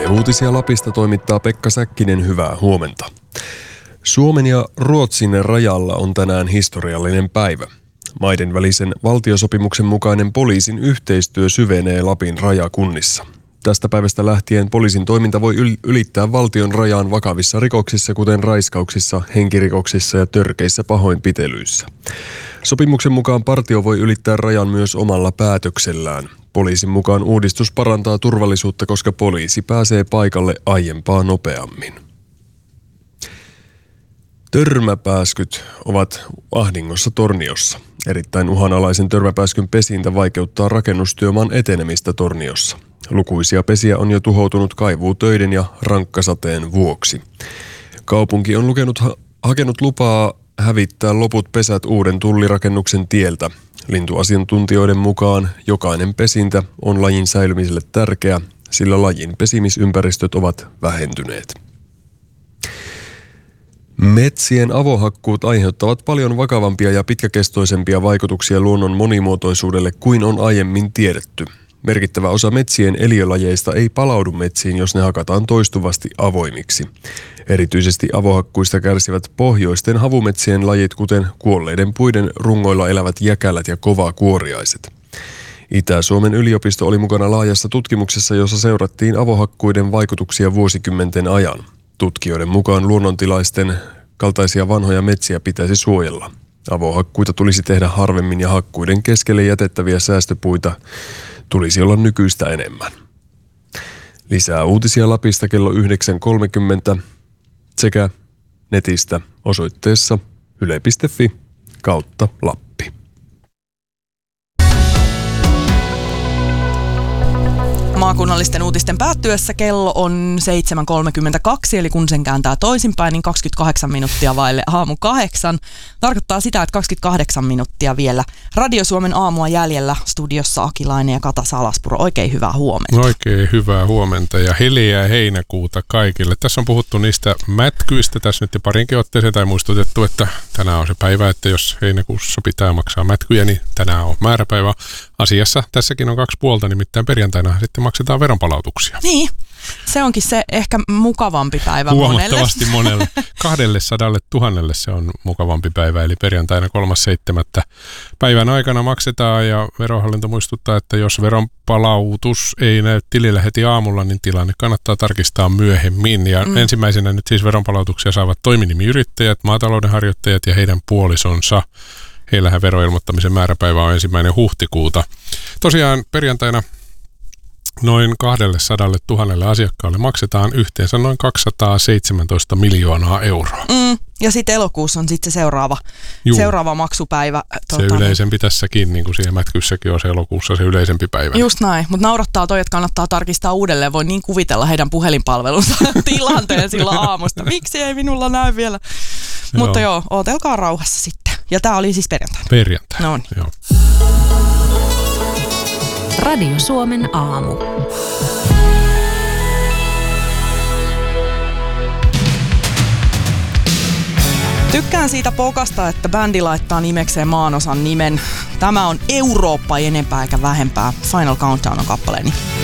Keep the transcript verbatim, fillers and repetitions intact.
Uutisia Lapista toimittaa Pekka Säkkinen, hyvää huomenta. Suomen ja Ruotsin rajalla on tänään historiallinen päivä. Maiden välisen valtiosopimuksen mukainen poliisin yhteistyö syvenee Lapin rajakunnissa. Tästä päivästä lähtien poliisin toiminta voi ylittää valtion rajaan vakavissa rikoksissa, kuten raiskauksissa, henkirikoksissa ja törkeissä pahoinpitelyissä. Sopimuksen mukaan partio voi ylittää rajan myös omalla päätöksellään. Poliisin mukaan uudistus parantaa turvallisuutta, koska poliisi pääsee paikalle aiempaa nopeammin. Törmäpääskyt ovat ahdingossa Torniossa. Erittäin uhanalaisen törmäpääskyn pesintä vaikeuttaa rakennustyömaan etenemistä Torniossa. Lukuisia pesiä on jo tuhoutunut kaivuutöiden ja rankkasateen vuoksi. Kaupunki on lukenut, ha- hakenut lupaa hävittää loput pesät uuden tullirakennuksen tieltä. Lintuasiantuntijoiden mukaan jokainen pesintä on lajin säilymiselle tärkeä, sillä lajin pesimisympäristöt ovat vähentyneet. Metsien avohakkuut aiheuttavat paljon vakavampia ja pitkäkestoisempia vaikutuksia luonnon monimuotoisuudelle kuin on aiemmin tiedetty. Merkittävä osa metsien eliölajeista ei palaudu metsiin, jos ne hakataan toistuvasti avoimiksi. Erityisesti avohakkuista kärsivät pohjoisten havumetsien lajit, kuten kuolleiden puiden rungoilla elävät jäkälät ja kovakuoriaiset. Itä-Suomen yliopisto oli mukana laajassa tutkimuksessa, jossa seurattiin avohakkuiden vaikutuksia vuosikymmenten ajan. Tutkijoiden mukaan luonnontilaisten kaltaisia vanhoja metsiä pitäisi suojella. Avohakkuita tulisi tehdä harvemmin ja hakkuiden keskelle jätettäviä säästöpuita tulisi olla nykyistä enemmän. Lisää uutisia Lapista kello yhdeksän kolmekymmentä sekä netistä osoitteessa yle piste fi kautta Lappi. Maakunnallisten uutisten päättyessä kello on seitsemän kolmekymmentäkaksi, eli kun sen kääntää toisinpäin, niin kaksikymmentäkahdeksan minuuttia vaille aamu kahdeksan. Tarkoittaa sitä, että kaksikymmentäkahdeksan minuuttia vielä Radio Suomen aamua jäljellä. Studiossa Akilainen ja Kata Salaspuro. Oikein hyvää huomenta. Oikein hyvää huomenta ja heliää heinäkuuta kaikille. Tässä on puhuttu niistä mätkyistä tässä nyt jo parinkin otteeseen tai muistutettu, että tänään on se päivä, että jos heinäkuussa pitää maksaa mätkyjä, niin tänään on määräpäivä. Asiassa tässäkin on kaksi puolta, nimittäin perjantaina sitten maksetaan veronpalautuksia. Niin, se onkin se ehkä mukavampi päivä monelle. Huomattavasti monelle. Kahdelle sadalle tuhannelle se on mukavampi päivä, eli perjantaina kolmas seitsemättä päivän aikana maksetaan, ja verohallinto muistuttaa, että jos veronpalautus ei näy tilillä heti aamulla, niin tilanne kannattaa tarkistaa myöhemmin. Ja mm. ensimmäisenä nyt siis veronpalautuksia saavat toiminimiyrittäjät, maatalouden harjoittajat ja heidän puolisonsa. Heillähän veroilmoittamisen määräpäivä on ensimmäinen huhtikuuta. Tosiaan perjantaina noin kahdelle tuhannelle asiakkaalle maksetaan yhteensä noin kaksisataaseitsemäntoista miljoonaa euroa. Mm, ja sitten elokuussa on sitten se seuraava, seuraava maksupäivä. Se tuota, yleisempi tässäkin, niin kuin siihen mätkyssäkin on se elokuussa se yleisempi päivä. Just näin, mutta naurattaa toi, että kannattaa tarkistaa uudelleen. Voi niin kuvitella heidän puhelinpalvelunsa tilanteen silloin aamusta. Miksi ei minulla näy vielä? Joo. Mutta joo, ootelkaa rauhassa sitten. Ja tää oli siis perjantaina. Perjantaina, no niin. Joo. Radio Suomen aamu. Tykkään siitä pokasta, että bändi laittaa nimekseen maanosan nimen. Tämä on Eurooppa, ei enempää eikä vähempää. Final Countdown on kappaleeni.